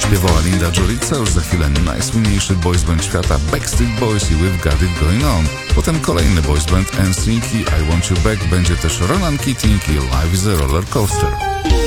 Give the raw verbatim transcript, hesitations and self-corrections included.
Śpiewała Linda Jolica, już za chwilę najsłynniejszy boysband świata Backstreet Boys i We've Got It Going On. Potem kolejny boysband N Sync i I Want You Back, będzie też Ronan Keating i Life is a Roller Coaster.